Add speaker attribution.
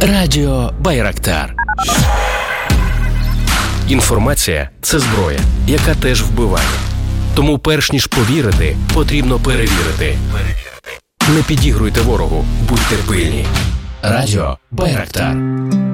Speaker 1: Радіо Байрактар. Інформація – це зброя, яка теж вбиває. Тому перш ніж повірити, потрібно перевірити. Не підігруйте ворогу, будьте пильні. Радіо Байрактар.